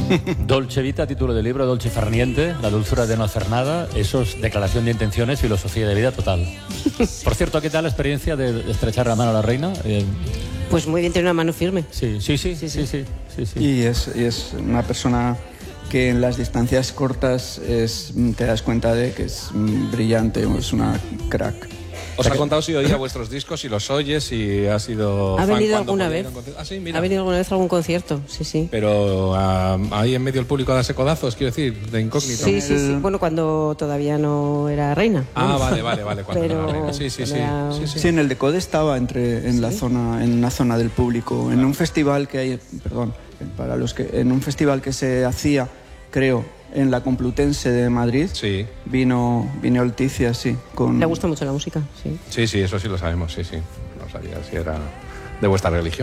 Dolce Vita, título del libro, Dolce Far Niente, la dulzura de no hacer nada. Eso es declaración de intenciones, filosofía de vida total. Por cierto, ¿qué tal la experiencia de estrechar la mano a la reina? Pues muy bien, tiene una mano firme. Sí. Y es una persona que en las distancias cortas te das cuenta de que es brillante, es una crack. ¿Os ha contado si oía vuestros discos, si los oyes, si ha sido... ¿Ha venido alguna vez? Ah, sí, mira. ¿Ha venido alguna vez a algún concierto? Sí. Pero ahí en medio del público a darse codazos, quiero decir, de incógnito. Sí. Bueno, cuando todavía no era reina. Ah, vale, cuando Pero era reina. Sí. Sí, en el Decode estaba en la zona del público, en un festival que hay, en un festival que se hacía, creo, en la Complutense de Madrid. Sí. Vino Leticia, sí. Le gusta mucho la música, sí. Sí, eso sí lo sabemos, sí. No sabía si era de vuestra religión.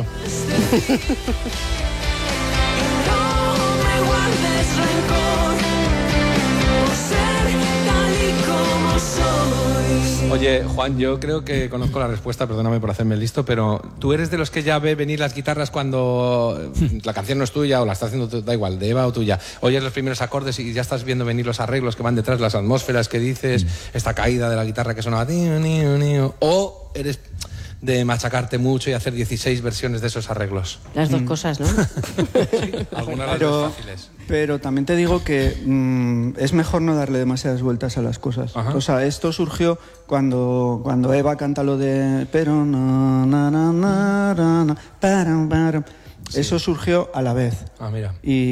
Oye, Juan, yo creo que conozco la respuesta, perdóname por hacerme listo, pero ¿tú eres de los que ya ve venir las guitarras cuando la canción no es tuya o la está haciendo, da igual, de Eva o tuya? Oyes los primeros acordes y ya estás viendo venir los arreglos que van detrás, las atmósferas que dices, esta caída de la guitarra que sonaba... ¿O eres de machacarte mucho y hacer 16 versiones de esos arreglos? Las dos cosas, ¿no? Sí, algunas de las más fáciles. Pero también te digo que es mejor no darle demasiadas vueltas a las cosas. Ajá. O sea, esto surgió cuando Eva canta lo de... Pero na, na, na, na, na, param, param. Sí. Eso surgió a la vez. Ah, mira. Y